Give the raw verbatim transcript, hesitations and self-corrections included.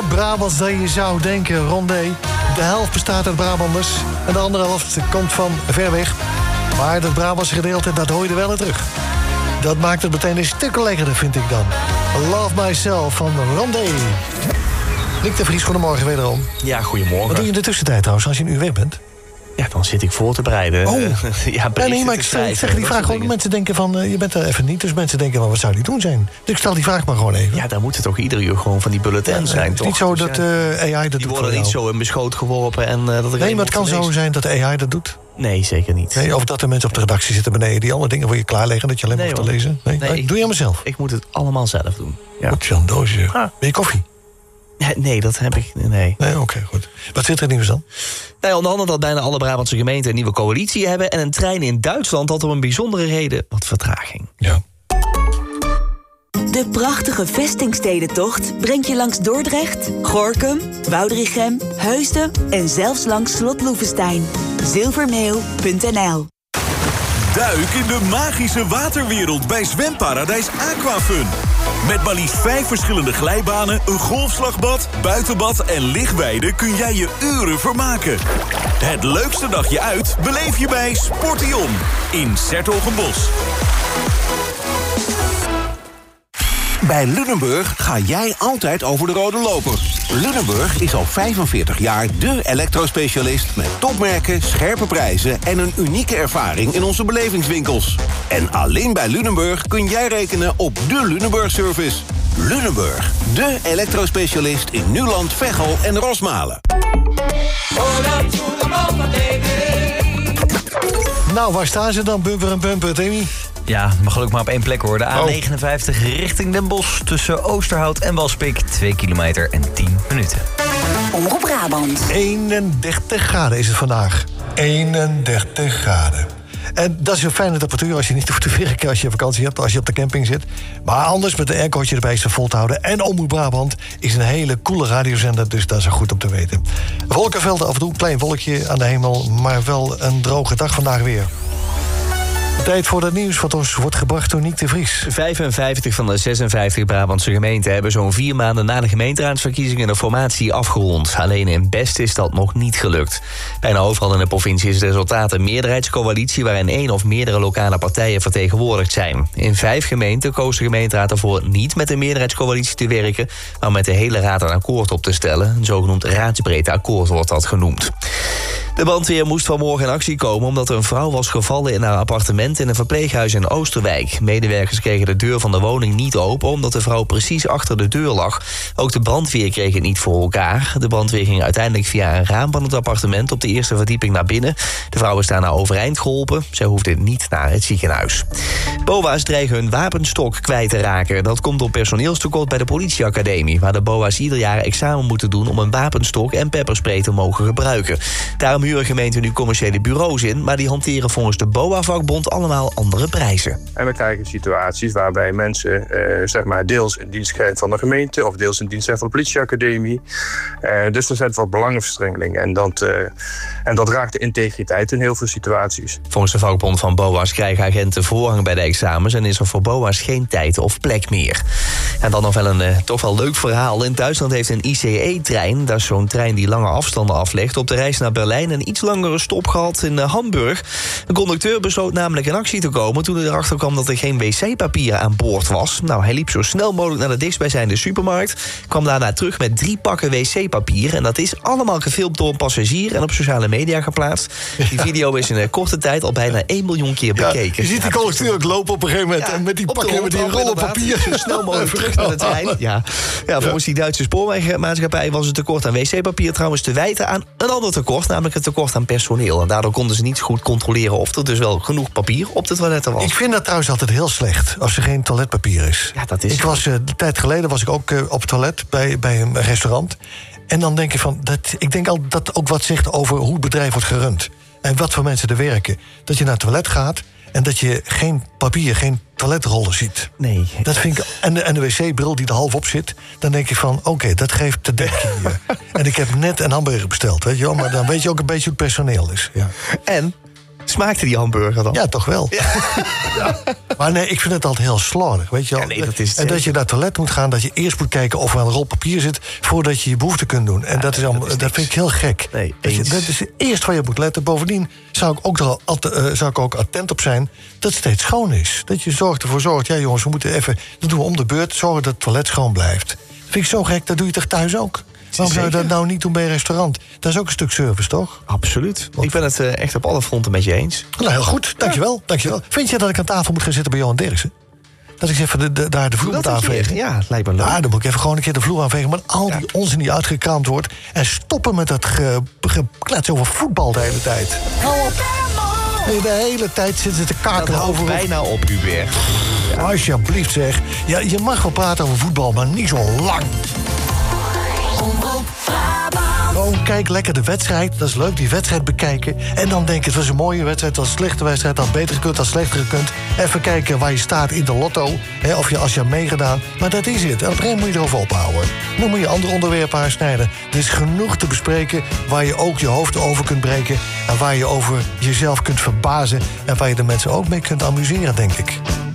Brabants dan je zou denken, Rondé. De helft bestaat uit Brabanders en de andere helft komt van ver weg. Maar dat Brabantse gedeelte, dat hoor je er wel in terug. Dat maakt het meteen een stuk lekkerder, vind ik dan. Love Myself van Rondé. Nick de Vries, goedemorgen wederom. Ja, goedemorgen. Wat doe je in de tussentijd trouwens, als je een uur weg bent? Ja, dan zit ik voor te bereiden. Oh. ja, nee, nee, maar ik zeg die vraag gewoon. Mensen denken van, uh, je bent er even niet. Dus mensen denken van, wat zou die doen zijn? Dus ik stel die vraag maar gewoon even. Ja, dan moet het toch ieder uur gewoon van die bulletins ja, zijn, het toch? Het is niet zo dus, dat uh, A I dat die doet. worden niet zo in beschoot geworpen. En, uh, dat nee, maar het kan zo zijn dat A I dat doet. Nee, zeker niet. Nee, of dat er mensen op de redactie zitten beneden die alle dingen voor je klaarleggen, dat je alleen maar nee, hoeft te lezen. Nee, nee, ik doe je aan mezelf. Ik moet het allemaal zelf doen. Ja. Goed, Jan Doosje. Ah. Ben je koffie? Ja, nee, dat heb ik. Nee. Nee, oké, okay, goed. Wat zit er in nieuws dan? Nou, onder andere dat bijna alle Brabantse gemeenten een nieuwe coalitie hebben. En een trein in Duitsland had om een bijzondere reden wat vertraging. Ja. De prachtige vestingstedentocht brengt je langs Dordrecht, Gorinchem, Woudrichem, Heusden en zelfs langs Slot Loevestein. zilvermeeuw punt n l Duik in de magische waterwereld bij zwemparadijs Aquafun. Met maar liefst vijf verschillende glijbanen, een golfslagbad, buitenbad en lichtweide kun jij je uren vermaken. Het leukste dagje uit beleef je bij Sportion in 's-Hertogenbosch. Bij Lunenburg ga jij altijd over de rode loper. Lunenburg is al vijfenveertig jaar de elektrospecialist met topmerken, scherpe prijzen en een unieke ervaring in onze belevingswinkels. En alleen bij Lunenburg kun jij rekenen op de Lunenburg-service. Lunenburg, de elektrospecialist in Nuland, Veghel en Rosmalen. Nou, waar staan ze dan, bumper en bumper, Timmy? Ja, maar gelukkig maar op één plek hoor. De A negenenvijftig oh. richting Den Bosch tussen Oosterhout en Waspik. twee kilometer en tien minuten. Omroep Brabant. eenendertig graden is het vandaag. eenendertig graden. En dat is een fijne temperatuur als je niet hoeft te werken, als je vakantie hebt, als je op de camping zit. Maar anders met een aircootje erbij is het vol te houden. En Omroep Brabant is een hele coole radiozender, dus dat is goed om te weten. Wolkenvelden af en toe, een klein wolkje aan de hemel, maar wel een droge dag vandaag weer. Tijd voor het nieuws wat ons wordt gebracht door Nick de Vries. vijfenvijftig van de zesenvijftig Brabantse gemeenten hebben zo'n vier maanden na de gemeenteraadsverkiezingen de formatie afgerond. Alleen in Best is dat nog niet gelukt. Bijna overal in de provincie is het resultaat een meerderheidscoalitie waarin één of meerdere lokale partijen vertegenwoordigd zijn. In vijf gemeenten koos de gemeenteraad ervoor niet met een meerderheidscoalitie te werken, maar met de hele raad een akkoord op te stellen. Een zogenoemd raadsbreed akkoord wordt dat genoemd. De brandweer moest vanmorgen in actie komen omdat er een vrouw was gevallen in haar appartement in een verpleeghuis in Oosterwijk. Medewerkers kregen de deur van de woning niet open omdat de vrouw precies achter de deur lag. Ook de brandweer kreeg het niet voor elkaar. De brandweer ging uiteindelijk via een raam van het appartement op de eerste verdieping naar binnen. De vrouw is daarna overeind geholpen. Zij hoefde niet naar het ziekenhuis. B O A's dreigen hun wapenstok kwijt te raken. Dat komt door personeelstekort bij de politieacademie, waar de B O A's ieder jaar examen moeten doen om een wapenstok en pepperspray te mogen gebruiken. Daarom huren gemeenten nu commerciële bureaus in, maar die hanteren volgens de B O A-vakbond allemaal andere prijzen. En we krijgen situaties waarbij mensen uh, zeg maar deels in dienst zijn van de gemeente of deels in dienst zijn van de politieacademie. Uh, dus er zijn wat belangenverstrengeling en dat, uh, en dat raakt de integriteit in heel veel situaties. Volgens de vakbond van B O A's krijgen agenten voorrang bij de examens en is er voor B O A's geen tijd of plek meer. En dan nog wel een uh, toch wel leuk verhaal. In Duitsland heeft een I C E-trein, dat is zo'n trein die lange afstanden aflegt, op de reis naar Berlijn een iets langere stop gehad in uh, Hamburg. De conducteur besloot namelijk in actie te komen toen hij erachter kwam dat er geen wc-papier aan boord was. Nou, hij liep zo snel mogelijk naar de dichtstbijzijnde supermarkt, kwam daarna terug met drie pakken wc-papier en dat is allemaal gefilmd door een passagier en op sociale media geplaatst. Die video is in een korte tijd al bijna één miljoen keer bekeken. Ja, je ziet die conducteur ook lopen op een gegeven moment ja, en met die pakken met die rollen papier. Zo snel mogelijk terug naar de trein. Ja. Ja, volgens die Duitse spoorwegmaatschappij was het tekort aan wc-papier trouwens te wijten aan een ander tekort, namelijk het tekort aan personeel. En daardoor konden ze niet goed controleren of er dus wel genoeg papier op de toiletten was. Ik vind dat trouwens altijd heel slecht als er geen toiletpapier is. Ja, dat is ik was, uh, een tijd geleden was ik ook uh, op het toilet bij, bij een restaurant. En dan denk je van, dat, ik denk al dat ook wat zegt over hoe het bedrijf wordt gerund. En wat voor mensen er werken. Dat je naar het toilet gaat en dat je geen papier, geen toiletrollen ziet. Nee. Dat vind ik, en, de, en de wc-bril die er half op zit, dan denk je van, oké, okay, dat geeft te denken hier. En ik heb net een hamburger besteld, weet je wel, maar dan weet je ook een beetje hoe het personeel is. Ja. En Smaakte die hamburger dan? Ja, toch wel. Ja. Ja. Maar nee, ik vind het altijd heel slordig, weet je wel. Ja, nee, dat is het en dat je naar het toilet moet gaan, dat je eerst moet kijken of er een rol papier zit voordat je je behoefte kunt doen. En ja, dat, is allemaal, dat, dat vind ik heel gek. Nee, dat, je, dat is het eerste waar je moet letten. Bovendien zou ik ook, er al, uh, zou ik ook attent op zijn dat het steeds schoon is. Dat je zorgt ervoor zorgt, ja jongens, we moeten even, dat doen we om de beurt, zorgen dat het toilet schoon blijft. Dat vind ik zo gek, dat doe je toch thuis ook? Waarom zou je dat nou niet doen bij een restaurant? Dat is ook een stuk service, toch? Absoluut. Ik ben het uh, echt op alle fronten met je eens. Nou, heel goed. Dankjewel. Ja. Dankjewel. Vind je dat ik aan tafel moet gaan zitten bij Johan Derksen? Dat ik even de, de, daar de vloer moet aanvegen? Ja, lijkt me leuk. Ja, dan moet ik even gewoon een keer de vloer aanvegen. Maar al die ja. onzin die uitgekraamd wordt. En stoppen met dat geklets over voetbal de hele tijd. Hou op. Nee, de hele tijd zitten ze te kakelen over... Dat bijna op, Hubert. Ja. Alsjeblieft zeg. Ja, je mag wel praten over voetbal, maar niet zo lang. Gewoon kijk lekker de wedstrijd. Dat is leuk, die wedstrijd bekijken. En dan denk je, het was een mooie wedstrijd, het was een slechte wedstrijd, had beter gekund, had slechter gekund. Even kijken waar je staat in de lotto. Hè, of je als je hebt meegedaan. Maar dat is het. En op een gegeven moment moet je erover ophouden. Dan moet je andere onderwerpen aansnijden. Er is genoeg te bespreken waar je ook je hoofd over kunt breken. En waar je over jezelf kunt verbazen. En waar je de mensen ook mee kunt amuseren, denk ik.